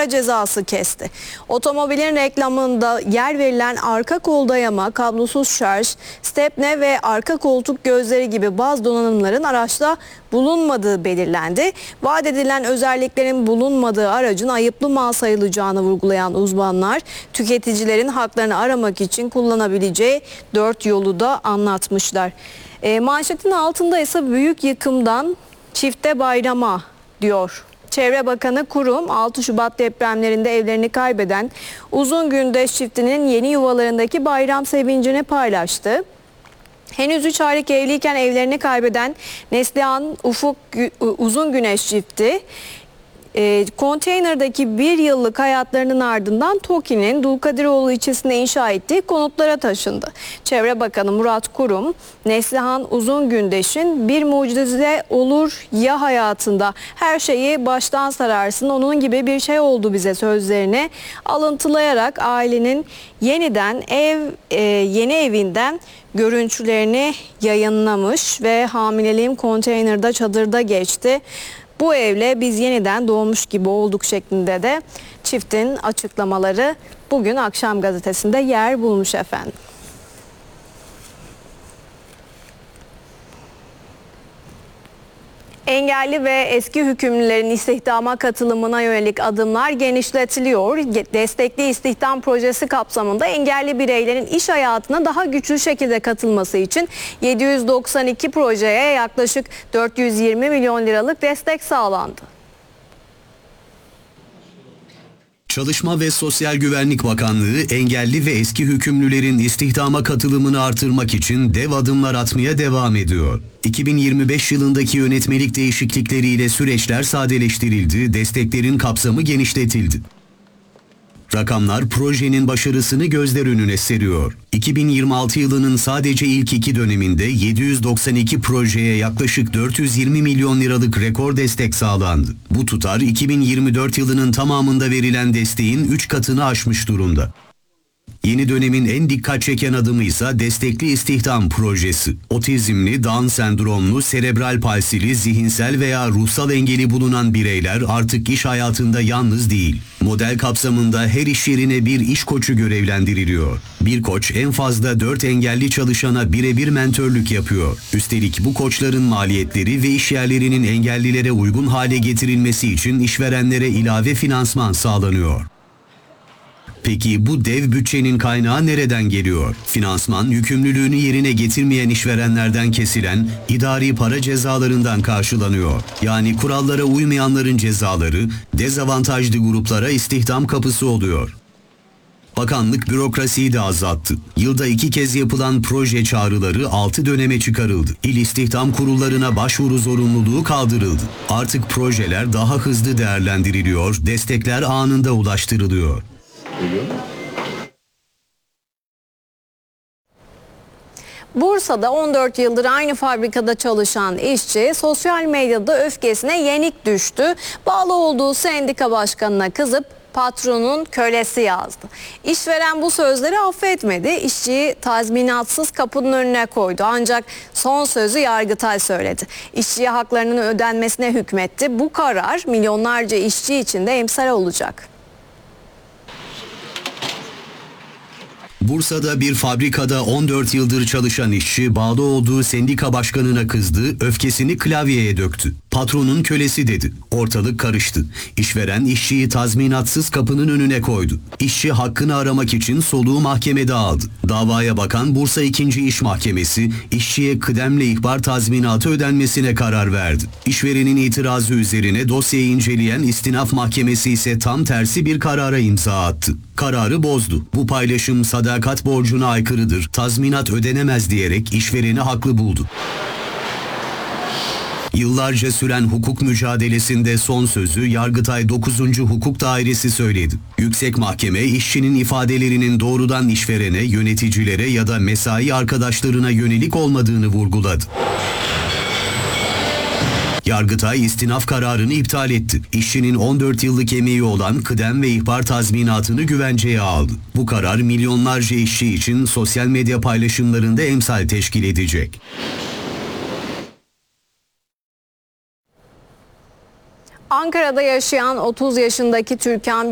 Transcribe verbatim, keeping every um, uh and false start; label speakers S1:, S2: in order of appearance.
S1: para cezası kesti. Otomobilin reklamında yer verilen arka kol dayama, kablosuz şarj, stepne ve arka koltuk gözleri gibi bazı donanımların araçta bulunmadığı belirlendi. Vaat edilen özelliklerin bulunmadığı aracın ayıplı mal sayılacağını vurgulayan uzmanlar, tüketicilerin haklarını aramak için kullanabileceği dört yolu da anlatmışlar. E, manşetin altında ise büyük yıkımdan çifte bayrama diyor. Çevre Bakanı Kurum, altı Şubat depremlerinde evlerini kaybeden Uzungündeş çiftinin yeni yuvalarındaki bayram sevincini paylaştı. Henüz üç aylık evliyken evlerini kaybeden Neslihan Ufuk Uzungüneş çifti, E, konteynerdaki bir yıllık hayatlarının ardından TOKİ'nin Dulkadiroğlu ilçesinde inşa ettiği konutlara taşındı. Çevre Bakanı Murat Kurum, Neslihan Uzungündeş'in bir mucize olur ya hayatında her şeyi baştan sararsın, onun gibi bir şey oldu bize sözlerini alıntılayarak ailenin yeniden ev e, yeni evinden görüntülerini yayınlamış ve hamileliğim konteynerde çadırda geçti. Bu evle biz yeniden doğmuş gibi olduk şeklinde de çiftin açıklamaları bugün Akşam Gazetesi'nde yer bulmuş efendim. Engelli ve eski hükümlülerin istihdama katılımına yönelik adımlar genişletiliyor. Destekli istihdam projesi kapsamında engelli bireylerin iş hayatına daha güçlü şekilde katılması için yedi yüz doksan iki projeye yaklaşık dört yüz yirmi milyon liralık destek sağlandı.
S2: Çalışma ve Sosyal Güvenlik Bakanlığı engelli ve eski hükümlülerin istihdama katılımını artırmak için dev adımlar atmaya devam ediyor. iki bin yirmi beş yılındaki yönetmelik değişiklikleriyle süreçler sadeleştirildi, desteklerin kapsamı genişletildi. Rakamlar projenin başarısını gözler önüne seriyor. iki bin yirmi altı yılının sadece ilk iki döneminde yedi yüz doksan iki projeye yaklaşık dört yüz yirmi milyon liralık rekor destek sağlandı. Bu tutar iki bin yirmi dört yılının tamamında verilen desteğin üç katını aşmış durumda. Yeni dönemin en dikkat çeken adımı ise destekli istihdam projesi. Otizmli, Down sendromlu, serebral palsili, zihinsel veya ruhsal engeli bulunan bireyler artık iş hayatında yalnız değil. Model kapsamında her iş yerine bir iş koçu görevlendiriliyor. Bir koç en fazla dört engelli çalışana birebir mentörlük yapıyor. Üstelik bu koçların maliyetleri ve iş yerlerinin engellilere uygun hale getirilmesi için işverenlere ilave finansman sağlanıyor. Peki bu dev bütçenin kaynağı nereden geliyor? Finansman, yükümlülüğünü yerine getirmeyen işverenlerden kesilen idari para cezalarından karşılanıyor. Yani kurallara uymayanların cezaları dezavantajlı gruplara istihdam kapısı oluyor. Bakanlık bürokrasiyi de azalttı. Yılda iki kez yapılan proje çağrıları altı döneme çıkarıldı. İl istihdam kurullarına başvuru zorunluluğu kaldırıldı. Artık projeler daha hızlı değerlendiriliyor, destekler anında ulaştırılıyor.
S1: Bursa'da on dört yıldır aynı fabrikada çalışan işçi sosyal medyada öfkesine yenik düştü. Bağlı olduğu sendika başkanına kızıp patronun kölesi yazdı. İşveren bu sözleri affetmedi. İşçiyi tazminatsız kapının önüne koydu. Ancak son sözü Yargıtay söyledi. İşçiye haklarının ödenmesine hükmetti. Bu karar milyonlarca işçi için de emsal olacak.
S2: Bursa'da bir fabrikada on dört yıldır çalışan işçi bağlı olduğu sendika başkanına kızdı, öfkesini klavyeye döktü. Patronun kölesi dedi. Ortalık karıştı. İşveren işçiyi tazminatsız kapının önüne koydu. İşçi hakkını aramak için soluğu mahkemede aldı. Davaya bakan Bursa ikinci İş Mahkemesi işçiye kıdemle ihbar tazminatı ödenmesine karar verdi. İşverenin itirazı üzerine dosyayı inceleyen İstinaf Mahkemesi ise tam tersi bir karara imza attı. Kararı bozdu. Bu paylaşım sadakat borcuna aykırıdır, tazminat ödenemez diyerek işvereni haklı buldu. Yıllarca süren hukuk mücadelesinde son sözü Yargıtay dokuzuncu Hukuk Dairesi söyledi. Yüksek Mahkeme işçinin ifadelerinin doğrudan işverene, yöneticilere ya da mesai arkadaşlarına yönelik olmadığını vurguladı. Yargıtay istinaf kararını iptal etti. İşçinin on dört yıllık emeği olan kıdem ve ihbar tazminatını güvenceye aldı. Bu karar milyonlarca işçi için sosyal medya paylaşımlarında emsal teşkil edecek.
S1: Ankara'da yaşayan otuz yaşındaki Türkan